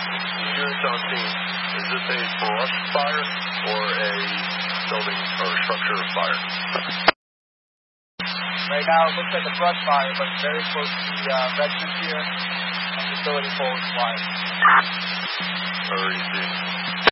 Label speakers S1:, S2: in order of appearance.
S1: Units on scene, is this a brush fire or a building or structure fire?
S2: Right now it looks like a brush fire, but very close to the residence here and utility poles wide.
S1: Or you see